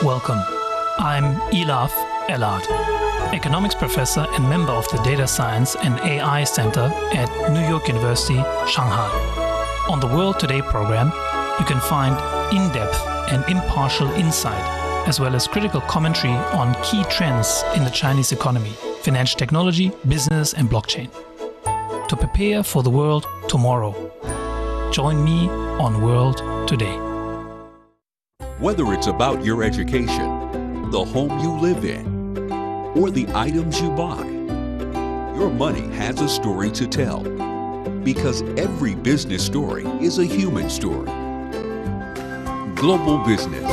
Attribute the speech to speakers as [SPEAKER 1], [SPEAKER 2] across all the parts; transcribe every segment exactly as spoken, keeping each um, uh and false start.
[SPEAKER 1] Welcome. I'm Elaf Elad, economics professor and member of the Data Science and A I Center at New York University, Shanghai. On the World Today program, you can find in-depth and impartial insight, as well as critical commentary on key trends in the Chinese economy, financial technology, business, and blockchain. To prepare for the world tomorrow, join me on World Today.
[SPEAKER 2] Whether it's about your education, the home you live in, or the items you buy, your money has a story to tell. Because every business story is a human story. Global Business.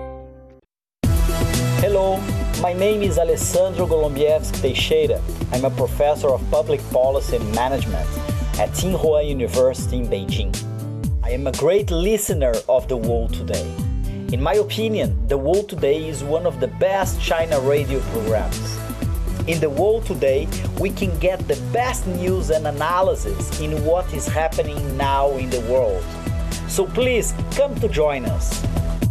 [SPEAKER 3] Hello, my name is Alessandro Golombieski Teixeira. I'm a professor of public policy and management at Tsinghua University in Beijing. I am a great listener of The World Today. In my opinion, The World Today is one of the best China radio programs. In The World Today, we can get the best news and analysis in what is happening now in the world. So please come to join us.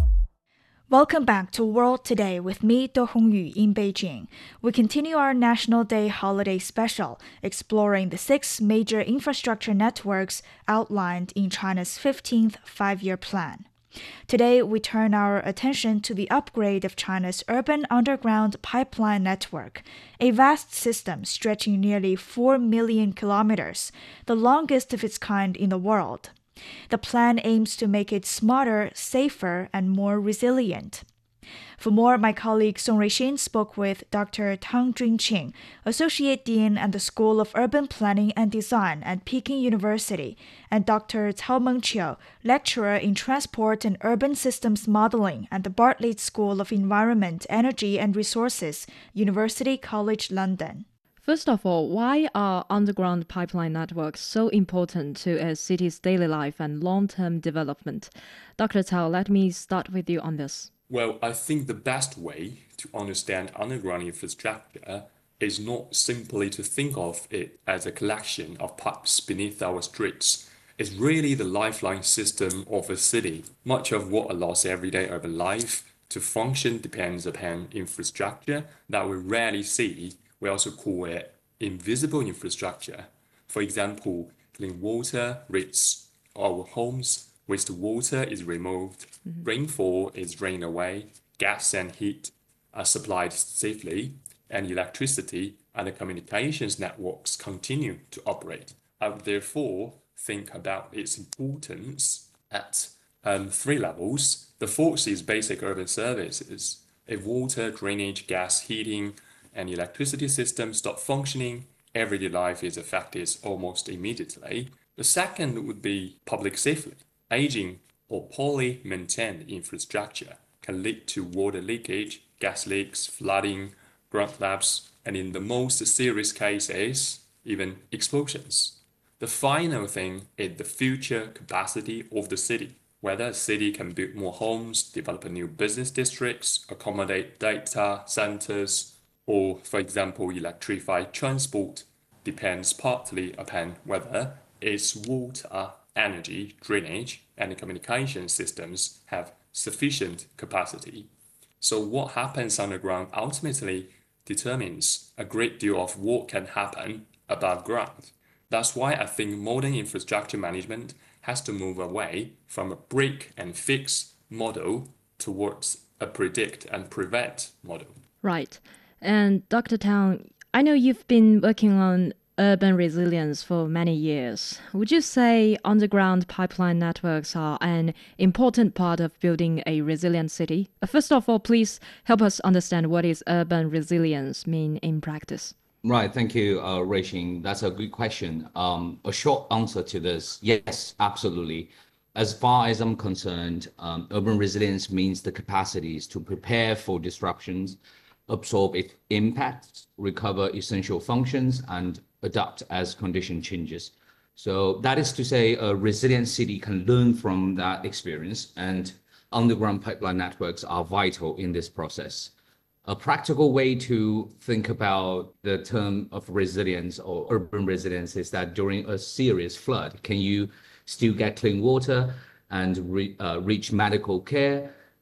[SPEAKER 4] Welcome back to World Today with me, Do Hongyu, in Beijing. We continue our National Day holiday special, exploring the six major infrastructure networks outlined in China's fifteenth Five-Year Plan. Today, we turn our attention to the upgrade of China's urban underground pipeline network, a vast system stretching nearly four million kilometers, the longest of its kind in the world. The plan aims to make it smarter, safer, and more resilient. For more, my colleague Song Ruixin spoke with Doctor Tang Junqing, Associate Dean at the School of Urban Planning and Design at Peking University, and Doctor Cao Mengqiu, Lecturer in Transport and Urban Systems Modeling at the Bartlett School of Environment, Energy and Resources, University College London.
[SPEAKER 5] First of all, why are underground pipeline networks so important to a city's daily life and long-term development? Doctor Cao, let me start with you on this.
[SPEAKER 6] Well, I think the best way to understand underground infrastructure is not simply to think of it as a collection of pipes beneath our streets. It's really the lifeline system of a city. Much of what allows everyday urban life to function depends upon infrastructure that we rarely see. We also call it invisible infrastructure. For example, clean water reaches our homes, wastewater is removed, mm-hmm. rainfall is drained away, gas and heat are supplied safely, and electricity and the communications networks continue to operate. I would therefore think about its importance at um, three levels. The first is basic urban services. If water, drainage, gas, heating, and electricity systems stop functioning, everyday life is affected almost immediately. The second would be public safety. Aging or poorly maintained infrastructure can lead to water leakage, gas leaks, flooding, ground collapse, and in the most serious cases, even explosions. The final thing is the future capacity of the city. Whether a city can build more homes, develop new business districts, accommodate data centers, or, for example, electrify transport, depends partly upon whether its water, energy, drainage, and communication systems have sufficient capacity. So what happens underground ultimately determines a great deal of what can happen above ground. That's why I think modern infrastructure management has to move away from a break and fix model towards a predict and prevent model.
[SPEAKER 5] Right. And Doctor Tang, I know you've been working on urban resilience for many years. Would you say underground pipeline networks are an important part of building a resilient city? First of all, please help us understand what is urban resilience mean in practice.
[SPEAKER 7] Right, thank you, uh, Ruixin. That's a good question. Um, a short answer to this, yes, absolutely. As far as I'm concerned, um, urban resilience means the capacities to prepare for disruptions, absorb its impacts, recover essential functions, and adapt as condition changes. So that is to say, a resilient city can learn from that experience, and underground pipeline networks are vital in this process. A practical way to think about the term of resilience or urban resilience is that during a serious flood, can you still get clean water and re, uh, reach medical care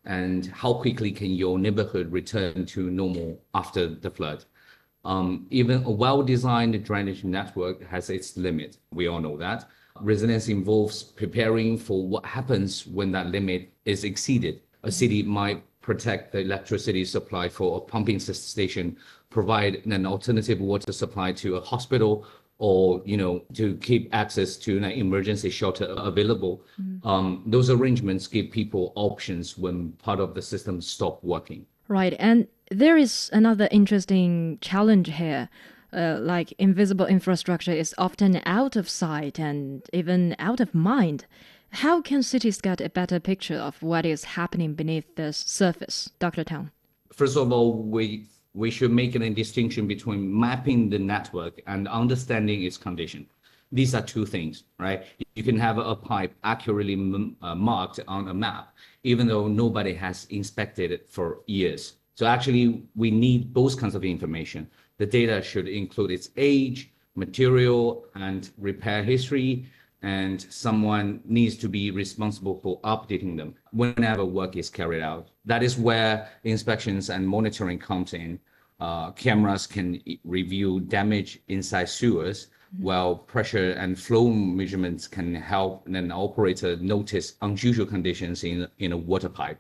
[SPEAKER 7] and how quickly can your neighborhood return to normal after the flood. Um, even a well-designed drainage network has its limit. We all know that. Resilience involves preparing for what happens when that limit is exceeded. A city might protect the electricity supply for a pumping station, provide an alternative water supply to a hospital, or, you know, to keep access to an emergency shelter available. Mm. Um, those arrangements give people options when part of the system stop working.
[SPEAKER 5] Right. And there is another interesting challenge here. Uh, like invisible infrastructure is often out of sight and even out of mind. How can cities get a better picture of what is happening beneath the surface, Doctor Tang?
[SPEAKER 7] First of all, we we should make a distinction between mapping the network and understanding its condition. These are two things, right? You can have a pipe accurately uh, marked on a map, even though nobody has inspected it for years. So actually, we need those kinds of information. The data should include its age, material, and repair history, and someone needs to be responsible for updating them whenever work is carried out. That is where inspections and monitoring comes in. Uh, cameras can review damage inside sewers, mm-hmm. while pressure and flow measurements can help an operator notice unusual conditions in, in a water pipe.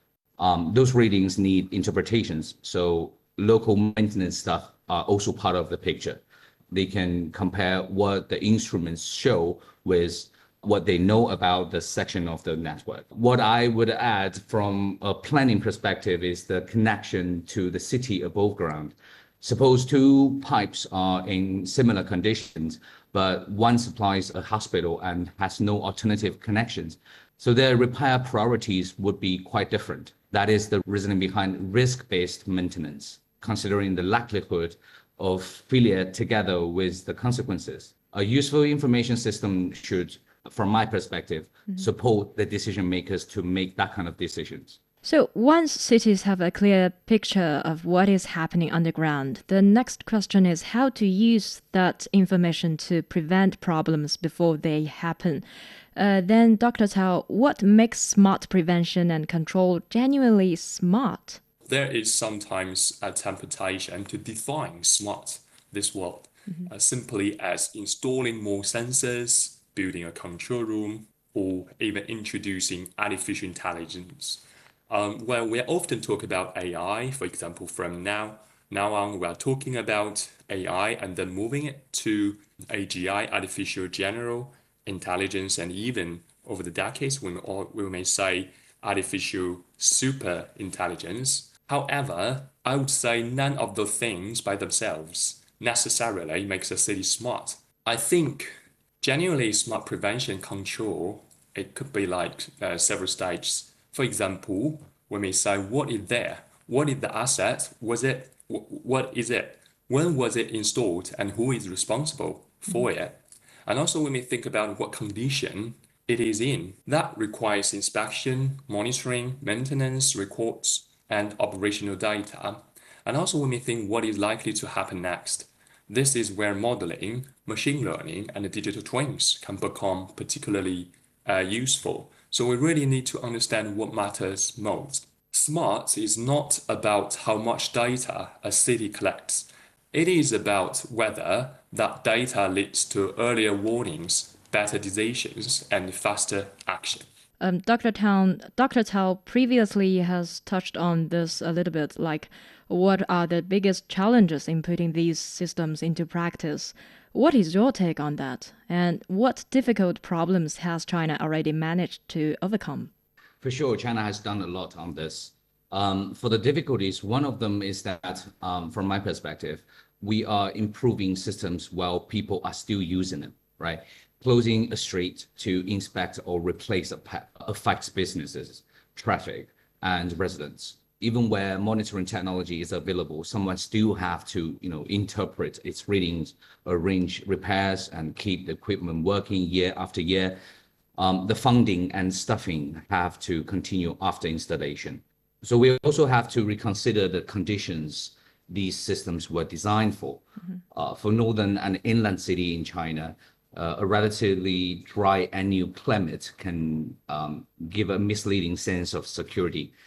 [SPEAKER 7] Um, those readings need interpretations, so local maintenance staff are also part of the picture. They can compare what the instruments show with what they know about the section of the network. What I would add from a planning perspective is the connection to the city above ground. Suppose two pipes are in similar conditions, but one supplies a hospital and has no alternative connections. So their repair priorities would be quite different. That is the reasoning behind risk-based maintenance, considering the likelihood of failure together with the consequences. A useful information system should, from my perspective, mm-hmm. support the decision makers to make that kind of decisions.
[SPEAKER 5] So once cities have a clear picture of what is happening underground, the next question is how to use that information to prevent problems before they happen. Uh, then, Doctor Cao, what makes smart prevention and control genuinely smart?
[SPEAKER 6] There is sometimes a temptation to define smart this word mm-hmm. as simply as installing more sensors, building a control room, or even introducing artificial intelligence. Um, well, we often talk about A I, for example, from now now on, we are talking about A I and then moving it to A G I, artificial general intelligence, and even over the decades, we may, we may say artificial super intelligence. However, I would say none of those things by themselves necessarily makes a city smart. I think genuinely smart prevention control, it could be like uh, several stages. For example, we may say, what is there? What is the asset? Was it? What is it? When was it installed? And who is responsible for mm-hmm. it? And also we may think about what condition it is in. That requires inspection, monitoring, maintenance, records, and operational data. And also we may think what is likely to happen next. This is where modeling, machine learning, and the digital twins can become particularly uh, useful. So we really need to understand what matters most. Smart is not about how much data a city collects. It is about whether that data leads to earlier warnings, better decisions, and faster action.
[SPEAKER 5] Um, Doctor Tao, Doctor Tao previously has touched on this a little bit, like what are the biggest challenges in putting these systems into practice? What is your take on that? And what difficult problems has China already managed to overcome?
[SPEAKER 7] For sure, China has done a lot on this. Um, for the difficulties, one of them is that, um, from my perspective, we are improving systems while people are still using them, right? Closing a street to inspect or replace a pet affects businesses, traffic, and residents. Even where monitoring technology is available, someone still have to, you know, interpret its readings, arrange repairs, and keep the equipment working year after year. Um, the funding and staffing have to continue after installation. So we also have to reconsider the conditions these systems were designed for. Mm-hmm. Uh, for northern and inland city in China, uh, a relatively dry annual climate can um, give a misleading sense of security.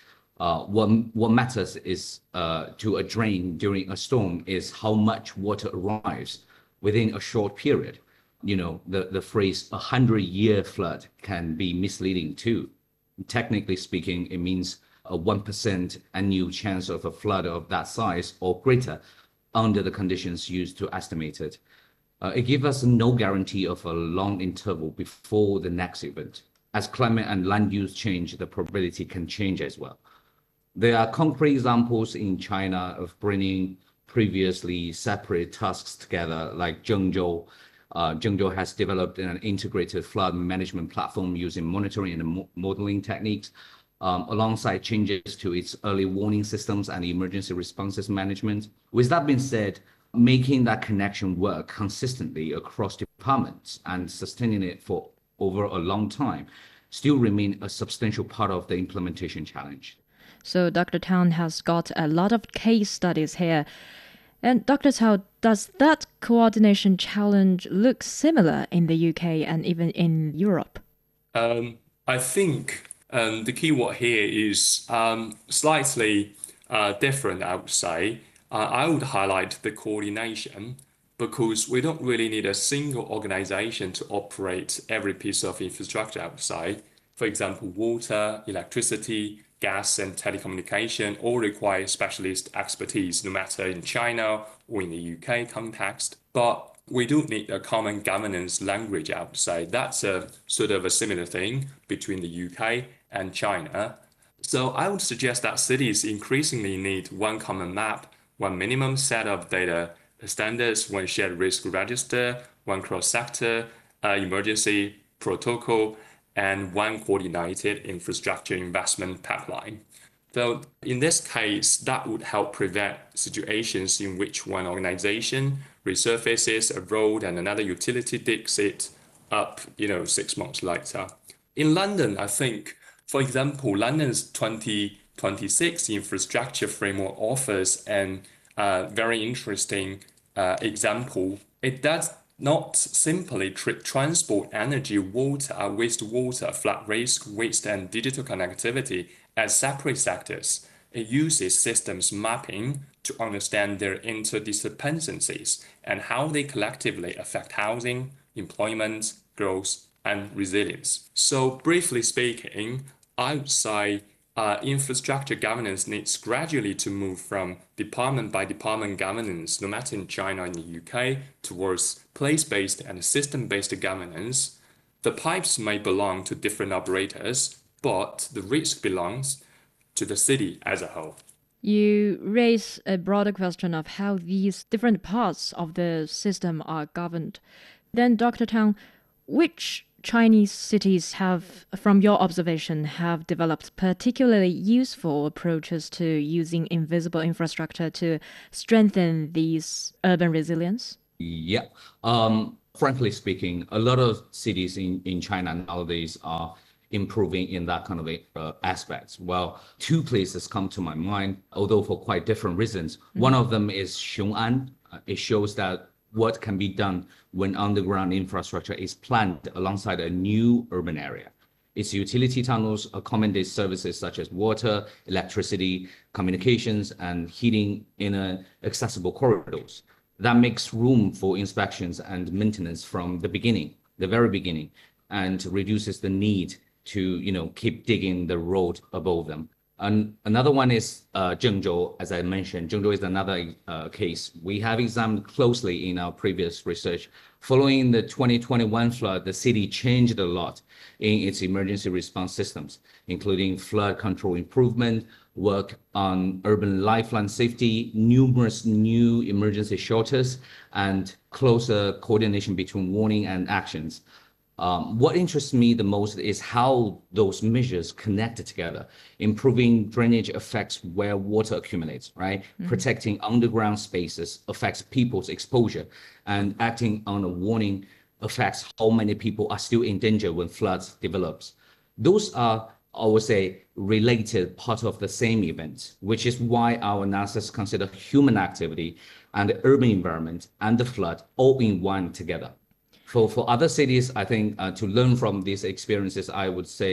[SPEAKER 7] Uh, what what matters is uh, to a drain during a storm is how much water arrives within a short period. You know, the, the phrase a hundred-year flood can be misleading too. Technically speaking, it means a one percent annual chance of a flood of that size or greater under the conditions used to estimate it. Uh, it gives us no guarantee of a long interval before the next event. As climate and land use change, the probability can change as well. There are concrete examples in China of bringing previously separate tasks together, like Zhengzhou. Uh, Zhengzhou has developed an integrated flood management platform using monitoring and mo modeling techniques, um, alongside changes to its early warning systems and emergency responses management. With that being said, making that connection work consistently across departments and sustaining it for over a long time still remain a substantial part of the implementation challenge.
[SPEAKER 5] So Doctor Tang has got a lot of case studies here. And Doctor Cao, does that coordination challenge look similar in the U K and even in Europe?
[SPEAKER 6] Um, I think um, the key word here is um, slightly uh, different, I would say. Uh, I would highlight the coordination because we don't really need a single organization to operate every piece of infrastructure, I would say. For example, water, electricity, gas and telecommunication all require specialist expertise, no matter in China or in the U K context. But we do need a common governance language, I would say. That's a sort of a similar thing between the U K and China. So I would suggest that cities increasingly need one common map, one minimum set of data standards, one shared risk register, one cross-sector uh, emergency protocol, and one coordinated infrastructure investment pipeline. So in this case, that would help prevent situations in which one organization resurfaces a road and another utility digs it up, you know, six months later. In London, I think, for example, London's twenty twenty-six infrastructure framework offers an uh, very interesting uh, example. It does not simply treat transport, energy, water, wastewater, flood risk, waste, and digital connectivity as separate sectors. It uses systems mapping to understand their interdependencies and how they collectively affect housing, employment, growth, and resilience. So briefly speaking, I would say Uh, infrastructure governance needs gradually to move from department by department governance, no matter in China and the U K, towards place-based and system-based governance. The pipes may belong to different operators, but the risk belongs to the city as a whole.
[SPEAKER 5] You raise a broader question of how these different parts of the system are governed. Then, Doctor Tang, which Chinese cities have, from your observation, have developed particularly useful approaches to using invisible infrastructure to strengthen these urban resilience?
[SPEAKER 7] Yeah. Um, frankly speaking, a lot of cities in, in China nowadays are improving in that kind of uh, aspects. Well, two places come to my mind, although for quite different reasons. Mm-hmm. One of them is Xiong'an. Uh, it shows that what can be done when underground infrastructure is planned alongside a new urban area. Its utility tunnels accommodate services such as water, electricity, communications, and heating in a accessible corridors. That makes room for inspections and maintenance from the beginning, the very beginning, and reduces the need to, you know, keep digging the road above them. And another one is uh, Zhengzhou, as I mentioned. Zhengzhou is another uh, case we have examined closely in our previous research. Following the twenty twenty-one flood, the city changed a lot in its emergency response systems, including flood control improvement, work on urban lifeline safety, numerous new emergency shelters, and closer coordination between warning and actions. Um, what interests me the most is how those measures connected together. Improving drainage affects where water accumulates, right? Mm-hmm. Protecting underground spaces affects people's exposure, and acting on a warning affects how many people are still in danger when floods develops. Those are, I would say, related part of the same event, which is why our analysis consider human activity and the urban environment and the flood all in one together. For, for other cities, I think uh, to learn from these experiences, I would say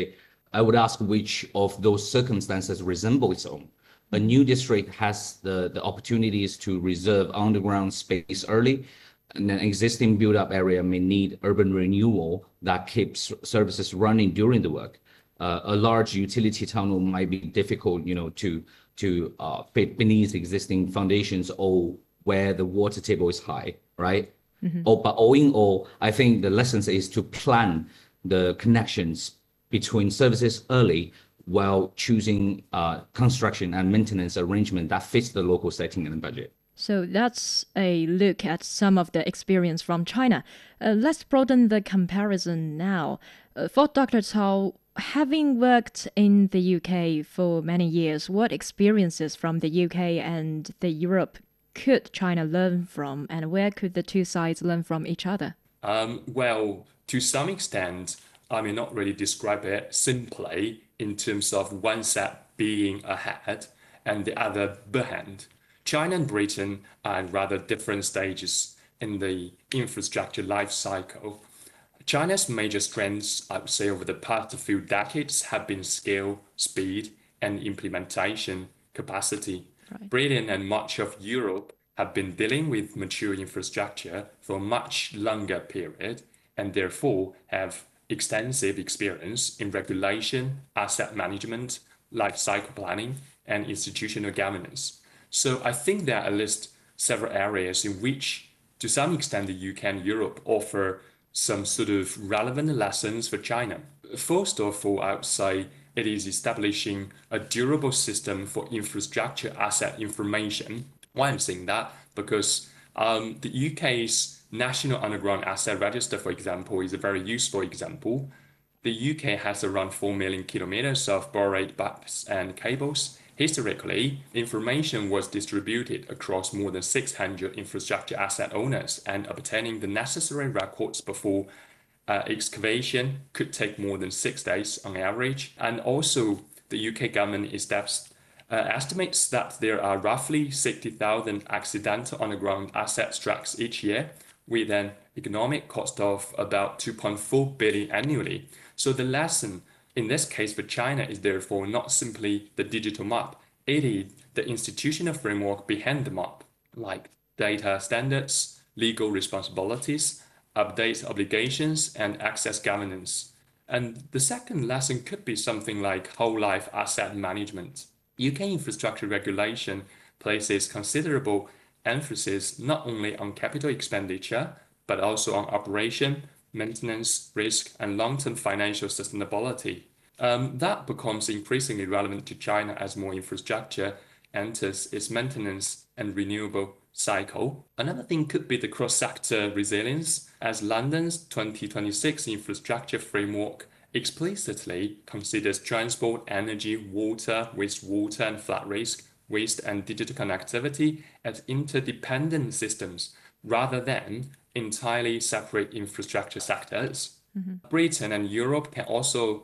[SPEAKER 7] I would ask which of those circumstances resemble its own. A new district has the, the opportunities to reserve underground space early, and an existing built-up area may need urban renewal that keeps services running during the work. Uh, a large utility tunnel might be difficult, you know, to to uh, fit beneath existing foundations or where the water table is high, right? Mm-hmm. Or, but all in all, I think the lesson is to plan the connections between services early while choosing uh, construction and maintenance arrangement that fits the local setting and budget.
[SPEAKER 5] So that's a look at some of the experience from China. Uh, let's broaden the comparison now. Uh, for Doctor Cao, having worked in the U K for many years, what experiences from the U K and the Europe could China learn from, and where could the two sides learn from each other?
[SPEAKER 6] Um, well, to some extent, I may not really describe it simply in terms of one set being ahead and the other behind. China and Britain are at rather different stages in the infrastructure life cycle. China's major strengths, I would say, over the past few decades have been scale, speed, and implementation capacity. Right. Britain and much of Europe have been dealing with mature infrastructure for a much longer period and therefore have extensive experience in regulation, asset management, life cycle planning, and institutional governance. So I think there are at least several areas in which, to some extent, the U K and Europe offer some sort of relevant lessons for China. First of all, I would say it is establishing a durable system for infrastructure asset information. Why I'm saying that? Because um, the U K's National Underground Asset Register, for example, is a very useful example. The U K has around four million kilometers of buried pipes and cables. Historically, information was distributed across more than six hundred infrastructure asset owners, and obtaining the necessary records before uh, excavation could take more than six days on average. And also, the U K government established, uh, estimates that there are roughly sixty thousand accidental underground asset strikes each year, with an economic cost of about two point four billion dollars annually. So the lesson in this case for China is therefore not simply the digital map, it is the institutional framework behind the map, like data standards, legal responsibilities, update obligations, and access governance. And the second lesson could be something like whole life asset management. U K infrastructure regulation places considerable emphasis not only on capital expenditure, but also on operation, maintenance, risk, and long-term financial sustainability. Um, that becomes increasingly relevant to China as more infrastructure enters its maintenance and renewable cycle. Another thing could be the cross-sector resilience, as London's twenty twenty-six infrastructure framework explicitly considers transport, energy, water, wastewater, and flood risk, waste and digital connectivity as interdependent systems rather than entirely separate infrastructure sectors. Mm-hmm. Britain and Europe can also